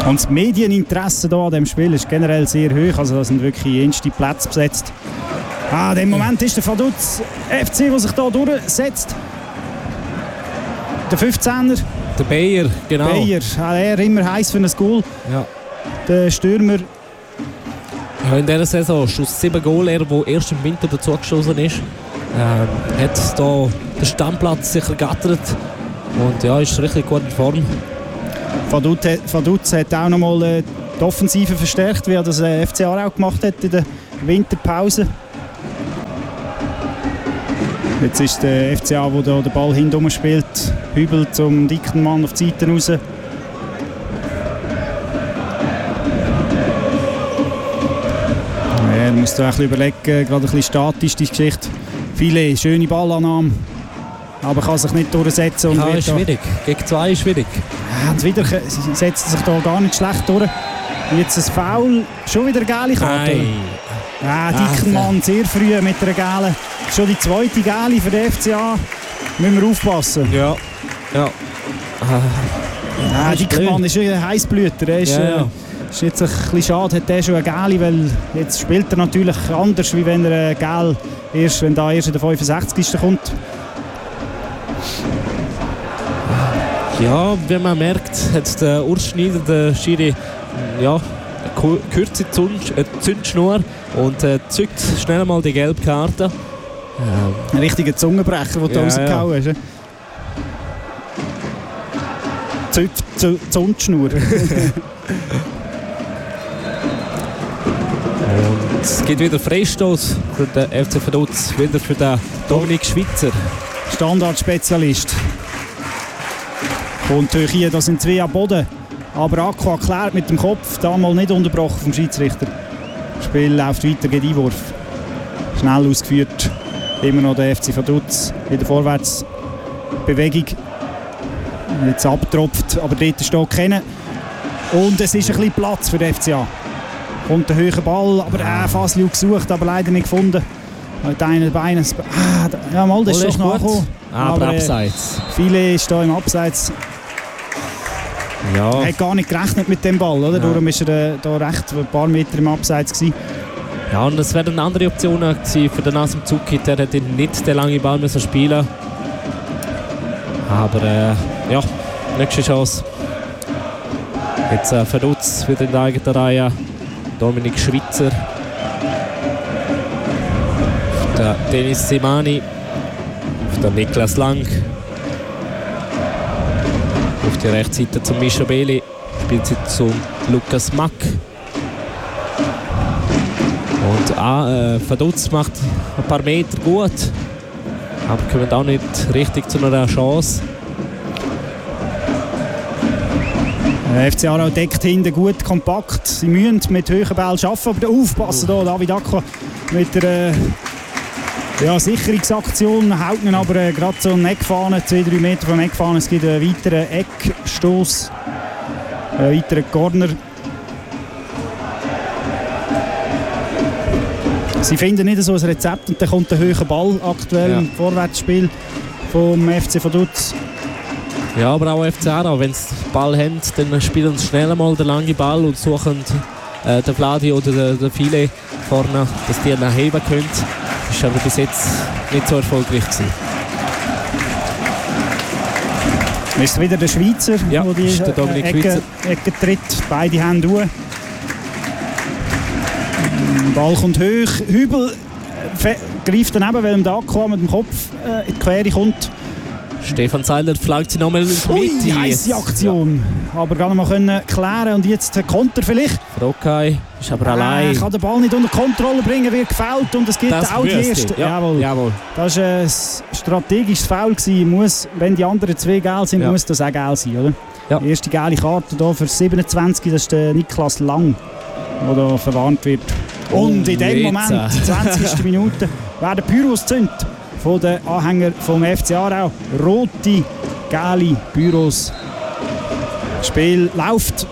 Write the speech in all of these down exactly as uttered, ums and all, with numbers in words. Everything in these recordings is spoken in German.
Und das Medieninteresse hier an diesem Spiel ist generell sehr hoch. Also da sind wirklich jenste Plätze besetzt. Ah, in dem Moment ist der Vaduz F C, der sich hier durchsetzt. Der fünfzehner. Der Bayer, genau. Bayer, er immer heiß für ein Goal. Ja. Der Stürmer. Ja, in dieser Saison Schuss sieben Goal, er, der erst im Winter dazugestoßen ist. Ähm, hat hier den Stammplatz sich ergattert. Und ja, ist richtig gut in Form. Vaduz, Vaduz hat auch noch mal äh, die Offensive verstärkt, wie er das äh, F C Aarau gemacht hat in der Winterpause. Jetzt ist der F C A, der den Ball hinten spielt. Hübel zum dicken Mann auf die Seite raus. Er muss da ein bisschen überlegen, gerade ein bisschen statisch die Geschichte. Viele schöne Ballannahme, aber kann sich nicht durchsetzen. Und ja, wird ist schwierig. Gegen zwei ist schwierig. Ja, und wieder setzt sich da gar nicht schlecht durch. Jetzt ein Foul, schon wieder eine gelbe Karte. Ja, Dickenmann sehr früh mit einer gelben. Schon die zweite gelbe für den F C A. Müssen wir aufpassen. Ja. Ja. Ja, Dickenmann ist ein Heissblüter. Er ist, ja, ja. Äh, ist jetzt ein bisschen schade, hat er schon eine gelbe, weil jetzt spielt er natürlich anders, wie wenn er gelb erst, wenn da erst in der fünfundsechzigsten kommt. Ja, wie man merkt, hat der Urs Schneider, der Schiri, ja, eine kurze Zündschnur und äh, zückt schnell mal die gelbe Karte. Ähm. Ein richtiger Zungenbrecher, den du ja, rausgehauen hast. Ja. Zündschnur. Und es gibt wieder Freistoß für den F C Vaduz, wieder für den Dominik Schweizer. Standardspezialist. Kommt durch hier, das sind zwei am Boden. Aber Aqua klärt mit dem Kopf, damals nicht unterbrochen vom Schiedsrichter. Das Spiel läuft weiter gegen Einwurf. Schnell ausgeführt. Immer noch der F C Vaduz in der Vorwärtsbewegung. Jetzt abgetropft, aber dort steht keiner. Und es ist ein bisschen Platz für den F C A. Kommt der hohe Ball, aber äh, Fasliu gesucht, aber leider nicht gefunden. Mit einen Beinen. Ah, ja, mal, das ist doch nachgekommen. Aber, aber abseits. Äh, viele ist da im Abseits. Ja. Er hat gar nicht gerechnet mit dem Ball, oder? Ja. Darum war er da recht ein paar Meter im Abseits gewesen. Ja, und es wäre eine andere Option gewesen für den Nasim Zuki. Der hätte nicht den langen Ball müssen spielen. Aber äh, ja, nächste Chance. Jetzt äh, Vaduz wieder in der eigenen Reihe. Dominik Schweizer. Auf der Dennis Simani. Auf der Niklas Lang. Auf die rechte Seite zum Mischa Beli. Spielt sie zum Lukas Mack. Und ah, äh, Vaduz macht ein paar Meter gut. Aber kommen auch nicht richtig zu einer Chance. Der F C Aarau deckt hinten gut, kompakt. Sie müssen mit hohen Bällen arbeiten, aber aufpassen hier, David Aqua mit der äh, ja, Sicherungsaktion, haut ihn aber äh, gerade so eine Eckfahne, zwei drei Meter vom Eckfahne. Es gibt einen weiteren Eckstoß, einen weiteren Corner. Sie finden nicht so ein Rezept und dann kommt der hohe Ball aktuell ja. im Vorwärtsspiel vom F C Vaduz. Ja, aber auch F C Aarau, wenn sie den Ball haben, dann spielen sie schnell mal den langen Ball und suchen äh, den Vladi oder den, den File vorne, dass die ihn heben können. Das ist aber bis jetzt nicht so erfolgreich gewesen. Ist wieder der Schweizer, ja, der die der Dominik Ecke, Schweizer. Ecke tritt, beide Hände hoch. Der Ball kommt hoch, Hübel greift daneben, weil ihm der Aqua mit dem Kopf äh, in die Quere kommt. Stefan Seiler flankt sie nochmal in die Mitte. Ui, heisse Aktion. Ja. Aber gar noch mal können klären und jetzt Konter vielleicht. Frokay ist aber äh, allein. Kann den Ball nicht unter Kontrolle bringen, wird gefällt und es gibt das auch die erste. Ja. Jawohl. Jawohl. Das war ein strategisches Foul gewesen. Muss, wenn die anderen zwei gelb sind, ja. muss das auch gelb sein, oder? Ja. Die erste gelbe Karte hier für siebenundzwanzig, das ist der Niklas Lang, der da verwarnt wird. Und in dem Moment, zwanzigste Minute, werden Pyros gezündet von den Anhängern vom F C Aarau. Rote, gelbe Pyros. Das Spiel läuft.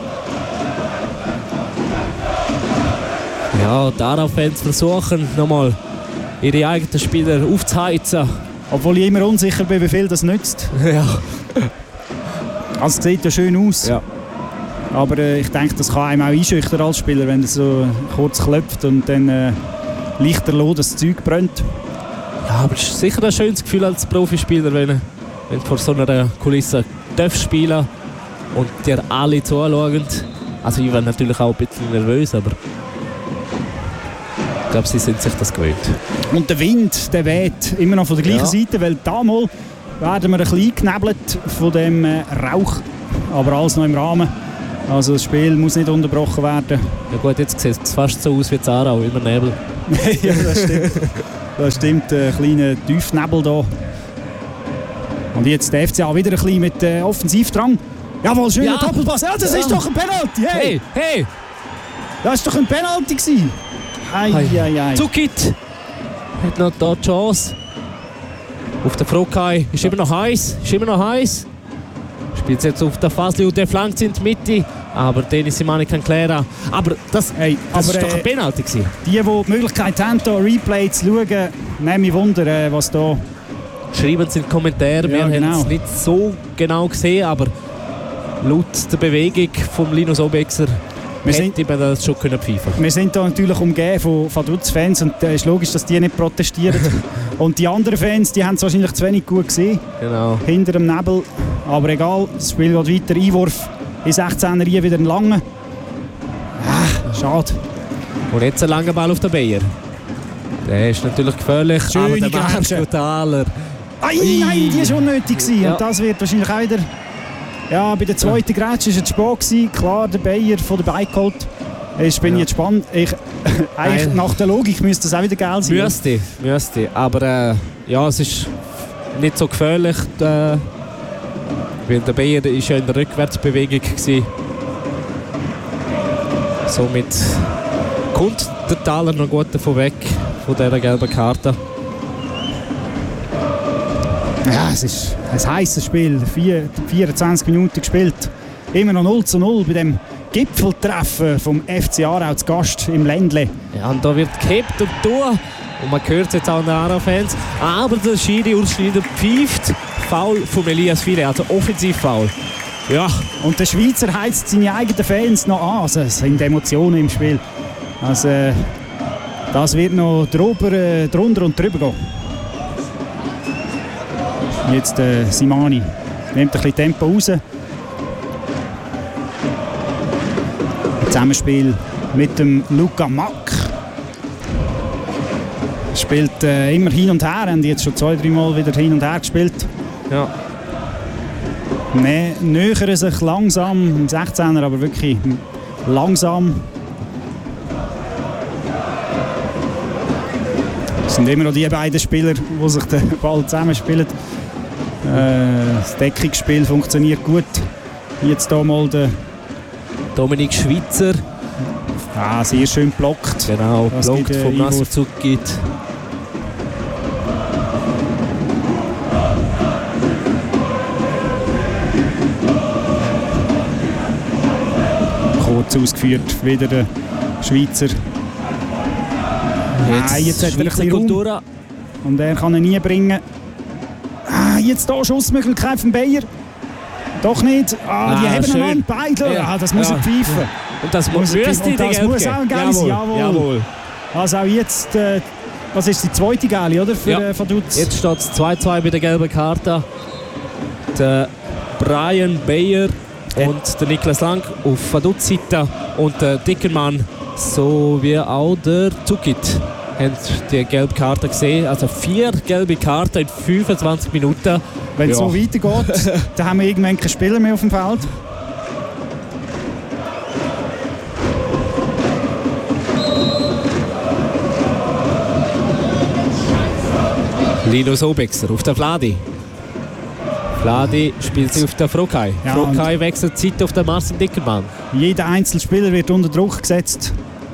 Ja, die Aarau-Fans versuchen nochmal ihre eigenen Spieler aufzuheizen. Obwohl ich immer unsicher bin, wie viel das nützt. Ja. Also es sieht ja schön aus. Ja. Aber äh, ich denke, das kann einem auch einschüchtern als Spieler, wenn er so kurz klopft und dann äh, lichterloh das Zeug brennt. Ja, aber es ist sicher ein schönes Gefühl als Profispieler, wenn, wenn du vor so einer Kulisse darfst spielen und dir alle zuschauen. Also ich war natürlich auch ein bisschen nervös, aber ich glaube, sie sind sich das gewöhnt. Und der Wind, der weht immer noch von der gleichen ja. Seite, weil damals werden wir ein bisschen geknebelt von dem äh, Rauch, aber alles noch im Rahmen. Also das Spiel muss nicht unterbrochen werden. Ja gut, jetzt sieht es fast so aus wie Zarau, immer Nebel. Ja, das stimmt. Das stimmt, ein kleiner Tiefnebel hier. Und jetzt der F C A wieder ein bisschen mit äh, Offensivdrang. Jawohl, schöner ja. Doppelpass. Ja, das ja. ist doch ein Penalty. Hey, hey! hey. Das war doch ein Penalty gewesen. Hei, hei, hei. Zukit hat noch da die Chance. Auf der Frokai ist immer noch heiß. Ist immer noch heiß. Spielt jetzt auf der Fasli und der flankt in die Mitte. Aber Denis Simani kann klären. Aber das, hey, das aber, ist doch ein Penalty gewesen. Die, die die Möglichkeit haben, hier Replay zu schauen, nehmen mich Wunder, was da... Schreiben Sie in die Kommentare. Ja, Wir genau. haben es nicht so genau gesehen, aber laut der Bewegung von Linus Obexer wir hätte man das schon können pfeifen. Wir sind hier natürlich umgeben von Vaduz-Fans und es äh, ist logisch, dass die nicht protestieren. Und die anderen Fans, die haben es wahrscheinlich zu wenig gut gesehen. Genau. Hinter dem Nebel. Aber egal, das Spiel geht weiter. Einwurf in sechzehner Reihe wieder ein langer. Ah, schade. Und jetzt ein langer Ball auf den Bayer. Der ist natürlich gefährlich, schöne aber der Marco Thaler. Ei, nein, die war unnötig gewesen. Ja. Und das wird wahrscheinlich auch wieder... Ja, bei der zweiten Grätsche war es spät gewesen. Klar, der Bayer von der Bike geholt. Ich bin ja. jetzt gespannt. Ich, eigentlich Nein. nach der Logik müsste das auch wieder geil sein. Müsste, müsste. Aber äh, ja, es ist nicht so gefährlich. Äh, weil der Bayer war ja in der Rückwärtsbewegung gewesen. Somit kommt der Thaler noch gut davon weg, von dieser gelben Karte. Ja, es ist ein heißes Spiel. vierundzwanzig Minuten gespielt. Immer noch null zu null bei dem Gipfeltreffen vom F C Aarau zu Gast im Ländle. Ja, und da wird gekippt und durch. Und man hört es jetzt auch an den Aarau-Fans. Aber der Schiri Urs Schneider pfeift Foul von Elias File, also Offensivfoul. Ja. Und der Schweizer heizt seine eigenen Fans noch an. Also, es sind Emotionen im Spiel. Also, äh, das wird noch drüber, äh, drunter und drüber gehen. Jetzt äh, Simani nimmt ein bisschen Tempo raus. Zusammenspiel mit dem Luca Mack. Spielt äh, immer hin und her, haben jetzt schon zwei, drei Mal wieder hin und her gespielt. Ja. Ne, nähern sich langsam im sechzehner, aber wirklich langsam. Es sind immer noch die beiden Spieler, die sich den Ball zusammenspielen. Äh, das Deckungsspiel funktioniert gut. Jetzt hier mal der Dominik Schweizer. Ah, sehr schön blockt. Genau, das blockt vom Nasser Zukit. Kurz ausgeführt, wieder der Schweizer. Jetzt, ah, jetzt hat er ein bisschen Raum. Und er kann ihn nie bringen. Ah, jetzt hier Schussmöglichkeit von Bayer. Doch nicht. Ah, die ah, haben schön. Einen beide. Ja. Ah, das muss ja. er pfeifen. Und das muss, muss, und das muss auch ein Gel sein. Jawohl. Jawohl. Also auch jetzt, äh, das ist die zweite Gel, oder? Für ja. äh, Vaduz. Jetzt steht es zwei zu zwei bei der gelben Karte. Der Brian Bayer ja. und der Niklas Lang auf Vaduz-Seite und der Dickermann sowie auch der Zukit haben die gelbe Karte gesehen. Also vier gelbe Karten in fünfundzwanzig Minuten. Wenn es ja. so weitergeht, dann haben wir irgendwann keine Spieler mehr auf dem Feld. Linus Obexer auf der Vladi. Vladi spielt sie auf der Frokai. Ja, Frokai wechselt die Seite auf den Marcin Dickermann. Jeder einzelne Spieler wird unter Druck gesetzt.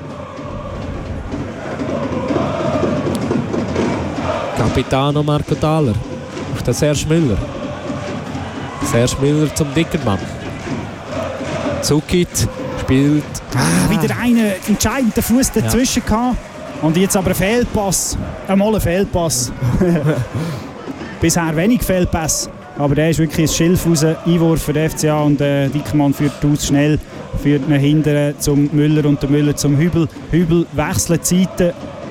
Capitano Marco Thaler auf den Serge Müller. Serge Müller zum Dickermann. Zukit spielt... Ah, ah. Wieder einen entscheidenden Fuß dazwischen ja. gehabt. Und jetzt aber ein Fehlpass. Einmal ein Fehlpass. Bisher wenig Fehlpass aber der ist wirklich ein Schilf raus. Einwurf für den F C A und äh, Dickermann führt aus schnell, führt ihn hinten zum Müller und der Müller zum Hübel. Hübel wechselt Seiten.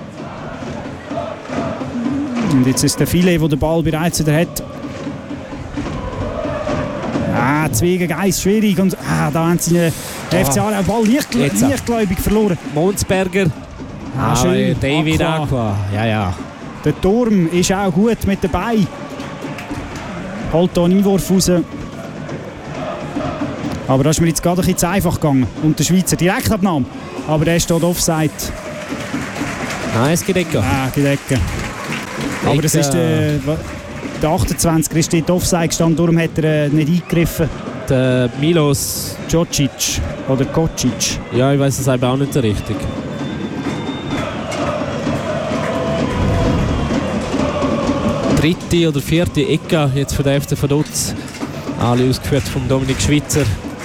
Und jetzt ist der Filet, der den Ball bereits wieder hat. Ah, zwei gegen eins, schwierig. Und ah, da haben sie den F C A den Ball nicht, leichtgläubig verloren. Monsberger. Ah, ah, schön. David Aqua. Aqua. Ja, ja. Der Turm ist auch gut mit dabei. Holt hier einen Einwurf raus. Aber das ist mir jetzt gerade ein bisschen zu einfach gegangen. Und der Schweizer Direktabnahme. Aber der steht offside. Nein, es geht Ecke. Ah, geht Ecke. Aber das ist der, der achtundzwanziger ist dort offside gestanden, darum hat er nicht eingegriffen. Der Milos Djocic oder Kocic. Ja, ich weiß es eben auch nicht so richtig. Dritte oder vierte Ecke jetzt für den F C Vaduz. Alle ausgeführt von Dominik Schweizer.